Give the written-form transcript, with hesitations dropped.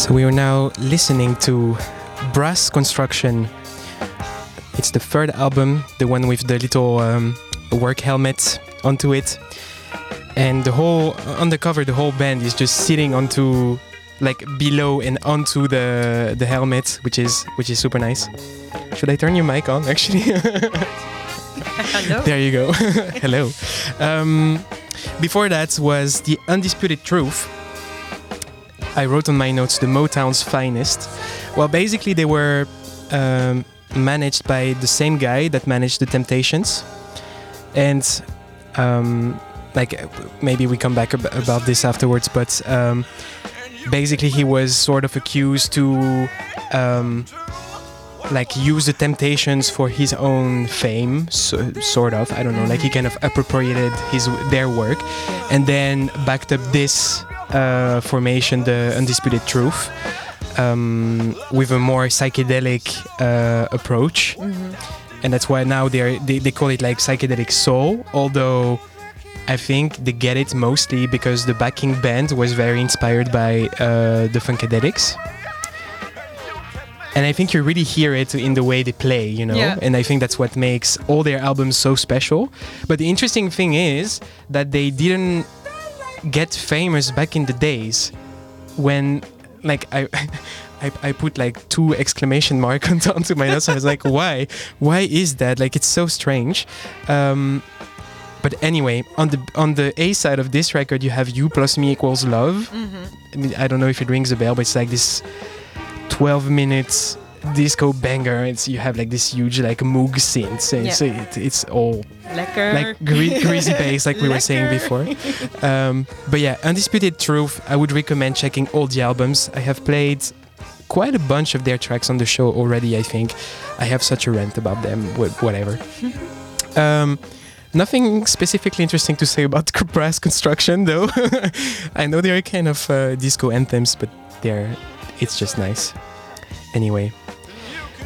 So we are now listening to Brass Construction. It's the third album, the one with the little work helmet onto it. And the whole, on the cover, the whole band is just sitting onto, like below and onto the helmet, which is super nice. Should I turn your mic on, actually? Hello. There you go. Hello. Before that was The Undisputed Truth. I wrote on my notes, the Motown's finest. Well, basically they were managed by the same guy that managed the Temptations. And like maybe we come back about this afterwards, but basically he was sort of accused to like use the Temptations for his own fame, sort of. I don't know, like he kind of appropriated their work, and then backed up this formation, the Undisputed Truth, with a more psychedelic approach, and that's why now they call it like psychedelic soul. Although I think they get it mostly because the backing band was very inspired by the Funkadelics. And I think you really hear it in the way they play, you know? Yeah. And I think that's what makes all their albums so special. But the interesting thing is that they didn't get famous back in the days when, like, I put like 2 exclamation marks onto my notes. I was like, why? Why is that? Like, it's so strange. But anyway, on the A side of this record, you have You Plus Me Equals Love. I mean, I don't know if it rings a bell, but it's like this 12 minutes disco banger. You have like this huge like Moog synth, and so it's all Lekker. like greasy bass, like we were saying before. But yeah, Undisputed Truth, I would recommend checking all the albums. I have played quite a bunch of their tracks on the show already. I think I have such a rant about them, whatever. Nothing specifically interesting to say about Brass Construction, though. I know they're kind of disco anthems, but it's just nice. Anyway,